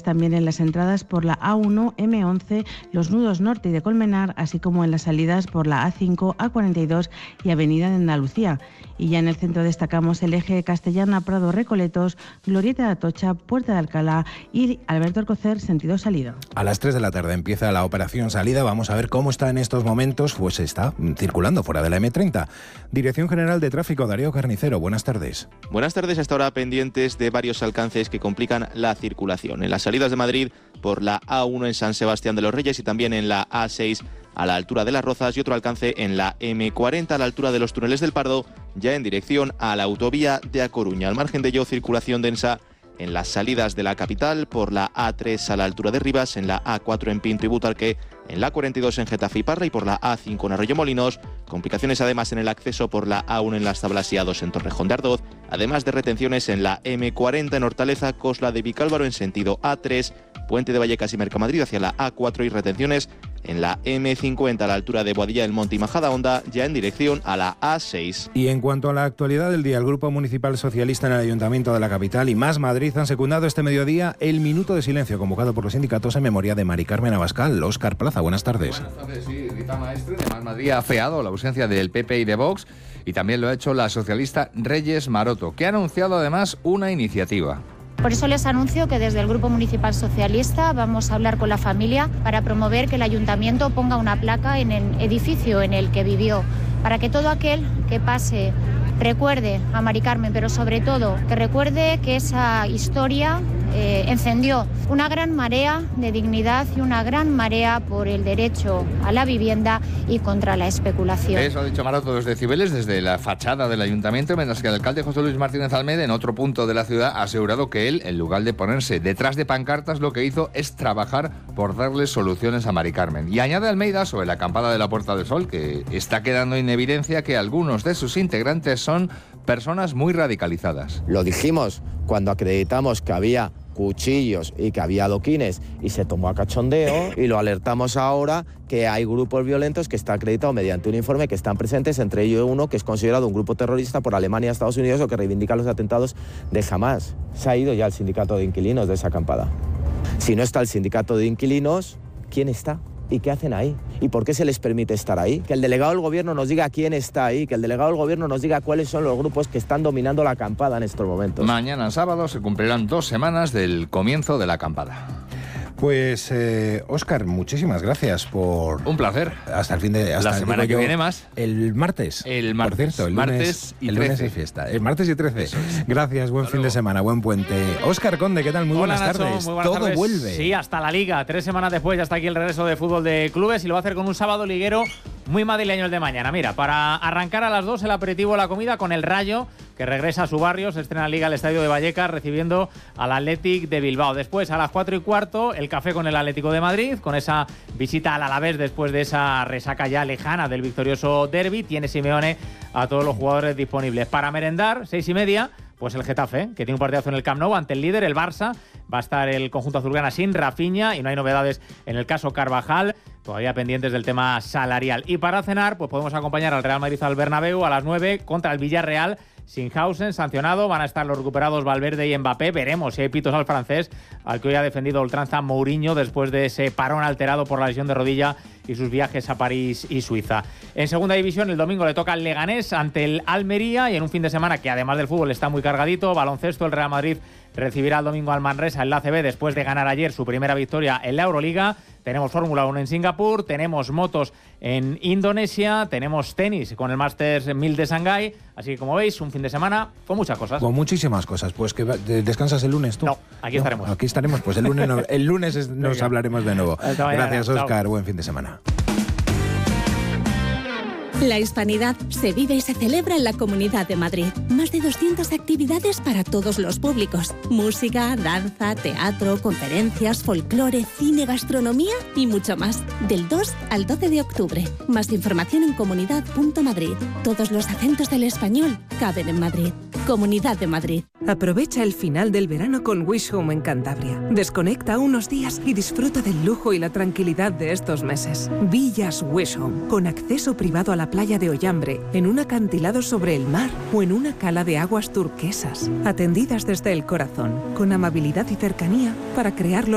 también en las entradas por la A1, M11, los nudos norte y de Colmenar, así como en las salidas por la A5, A42 y Avenida de Andalucía. Y ya en el centro destacamos el eje Castellana-Prado-Recoletos, Glorieta de Atocha, Puerta de Alcalá y Alberto Alcocer, sentido salida. A las 3 de la tarde empieza la operación salida. Vamos a ver cómo está en estos momentos. Pues está circulando fuera de la M30. Dirección General de Tráfico, Darío Carnicero. Buenas tardes. Buenas tardes. Hasta ahora pendientes de varios alcances que complican la circulación. En las salidas de Madrid por la A1 en San Sebastián de los Reyes y también en la A6 a la altura de Las Rozas y otro alcance en la M40 a la altura de los túneles del Pardo, ya en dirección a la autovía de A Coruña. Al margen de ello, circulación densa en las salidas de la capital por la A3 a la altura de Rivas, en la A4 en Pinto y Butarque, en la 42 en Getafe y Parra y por la A5 en Arroyomolinos. Complicaciones además en el acceso por la A1 en Las Tablas y A2 en Torrejón de Ardoz, además de retenciones en la M40 en Hortaleza, Cosla de Vicálvaro en sentido A3, Puente de Vallecas y Mercamadrid hacia la A4 y retenciones en la M50 a la altura de Boadilla del Monte y Majadahonda, ya en dirección a la A6. Y en cuanto a la actualidad del día, el Grupo Municipal Socialista en el Ayuntamiento de la capital y Más Madrid han secundado este mediodía el minuto de silencio convocado por los sindicatos en memoria de Mari Carmen Abascal. Óscar Plaza, buenas tardes. Buenas tardes, sí. Rita Maestre de Más Madrid ha afeado la ausencia del PP y de Vox y también lo ha hecho la socialista Reyes Maroto, que ha anunciado además una iniciativa. Por eso les anuncio que desde el Grupo Municipal Socialista vamos a hablar con la familia para promover que el Ayuntamiento ponga una placa en el edificio en el que vivió, para que todo aquel que pase recuerde a Mari Carmen, pero sobre todo que recuerde que esa historia encendió una gran marea de dignidad y una gran marea por el derecho a la vivienda y contra la especulación. Eso ha dicho Maroto desde Cibeles, desde la fachada del ayuntamiento, mientras que el alcalde José Luis Martínez Almeida, en otro punto de la ciudad, ha asegurado que él, en lugar de ponerse detrás de pancartas, lo que hizo es trabajar por darle soluciones a Mari Carmen. Y añade Almeida sobre la acampada de la Puerta del Sol, que está quedando en evidencia que algunos de sus integrantes son personas muy radicalizadas. Lo dijimos cuando acreditamos que había cuchillos y que había adoquines y se tomó a cachondeo, y lo alertamos ahora que hay grupos violentos que está acreditado mediante un informe que están presentes, entre ellos uno que es considerado un grupo terrorista por Alemania y Estados Unidos o que reivindica los atentados de Hamás. Se ha ido ya el sindicato de inquilinos de esa acampada. Si no está el sindicato de inquilinos, ¿quién está? ¿Y qué hacen ahí? ¿Y por qué se les permite estar ahí? Que el delegado del gobierno nos diga quién está ahí, que el delegado del gobierno nos diga cuáles son los grupos que están dominando la acampada en estos momentos. Mañana sábado se cumplirán 2 semanas del comienzo de la acampada. Pues, Óscar, muchísimas gracias por... Un placer. Hasta el fin de... Hasta la semana que viene más. El martes. El martes. Por cierto, el martes lunes, y 13. El lunes es fiesta. El martes y 13. Eso es. Gracias, buen fin de semana, buen puente. Óscar Conde, ¿qué tal? Muy buenas tardes. Muy buenas Todo tardes. vuelve. Sí, hasta la Liga. 3 semanas después ya está aquí el regreso de fútbol de clubes y lo va a hacer con un sábado liguero muy madrileño el de mañana. Mira, para arrancar a las 2 el aperitivo de la comida con el Rayo, que regresa a su barrio, se estrena Liga al Estadio de Vallecas recibiendo al Athletic de Bilbao. Después, a las 4:15, el café con el Atlético de Madrid, con esa visita al Alavés después de esa resaca ya lejana del victorioso derbi. Tiene Simeone a todos los jugadores disponibles. Para merendar, 6:30, pues el Getafe, que tiene un partidazo en el Camp Nou ante el líder, el Barça. Va a estar el conjunto azulgrana sin Rafinha y no hay novedades en el caso Carvajal, todavía pendientes del tema salarial. Y para cenar, pues podemos acompañar al Real Madrid al Bernabéu a las 9 contra el Villarreal. Sinhausen sancionado, van a estar los recuperados Valverde y Mbappé. Veremos si hay pitos al francés, al que hoy ha defendido ultranza Mourinho después de ese parón alterado por la lesión de rodilla y sus viajes a París y Suiza. En segunda división, el domingo le toca al Leganés ante el Almería, y en un fin de semana que además del fútbol está muy cargadito, baloncesto, el Real Madrid recibirá el domingo al Manresa en la ACB después de ganar ayer su primera victoria en la Euroliga. Tenemos Fórmula 1 en Singapur, tenemos motos en Indonesia, tenemos tenis con el Masters 1000 de Shanghái. Así que, como veis, un fin de semana con muchas cosas. Con muchísimas cosas. Pues que descansas el lunes tú. No, aquí estaremos. Aquí estaremos, pues el lunes nos hablaremos de nuevo. Gracias, Óscar. Chao. Buen fin de semana. La hispanidad se vive y se celebra en la Comunidad de Madrid. Más de 200 actividades para todos los públicos. Música, danza, teatro, conferencias, folclore, cine, gastronomía y mucho más. Del 2 al 12 de octubre. Más información en comunidad.madrid. Todos los acentos del español caben en Madrid. Comunidad de Madrid. Aprovecha el final del verano con Wish Home en Cantabria. Desconecta unos días y disfruta del lujo y la tranquilidad de estos meses. Villas Wish Home, con acceso privado a la playa de Ollambre, en un acantilado sobre el mar o en una cala de aguas turquesas. Atendidas desde el corazón, con amabilidad y cercanía para crear los